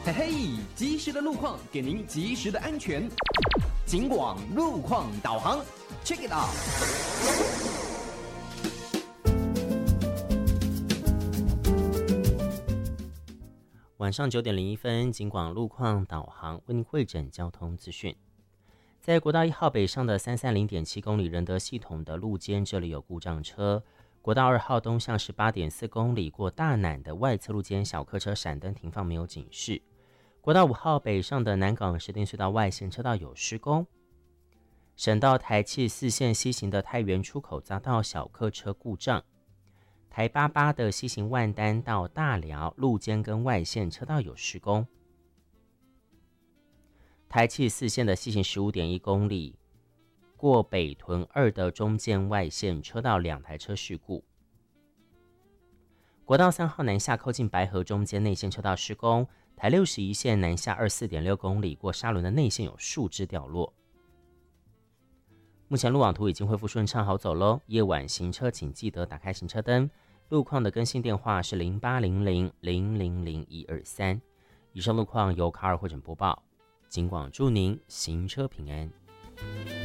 嘿嘿，及时的路况给您及时的安全。警广路况导航 ，Check it out。 晚上9:01，警广路况导航为您汇整交通资讯。在国道1号北上的330.7公里仁德系统的路肩，这里有故障车。国道2号东向18.4公里过大南的外侧路肩，小客车闪灯停放没有警示。国道5号北上的南港石碇隧道外线车道有施工。省道台七4线西行的太原出口匝道小客车故障。台88的西行万丹到大寮路肩跟外线车道有施工。台七4线的西行15.1公里过北屯2的中间外线车道2台车事故。国道3号南下靠近白河中间内线车道施工。台61线南下24.6公里过沙仑的内线有树枝掉落。目前路网图已经恢复顺畅好走咯，夜晚行车请记得打开行车灯。路况的更新电话是0800000123。以上路况由卡尔汇整播报，警广祝您行车平安。